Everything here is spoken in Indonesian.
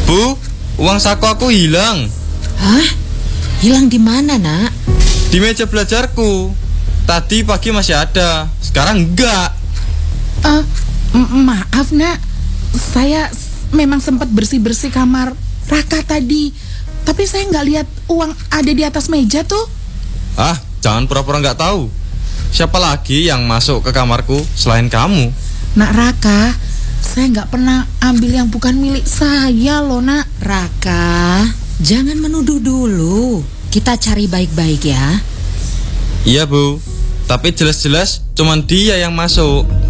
Bu, uang saku aku hilang. Hah? Hilang di mana, Nak? Di meja belajarku. Tadi pagi masih ada, sekarang enggak. Maaf, Nak. Saya memang sempat bersih-bersih kamar Raka tadi, tapi saya nggak lihat uang ada di atas meja tuh. Ah, jangan pura-pura nggak tahu. Siapa lagi yang masuk ke kamarku selain kamu? Nak Raka, saya nggak pernah ambil yang bukan milik saya loh, Nak. Raka, jangan menuduh dulu. Kita cari baik-baik ya. Iya, Bu. Tapi jelas-jelas cuman dia yang masuk.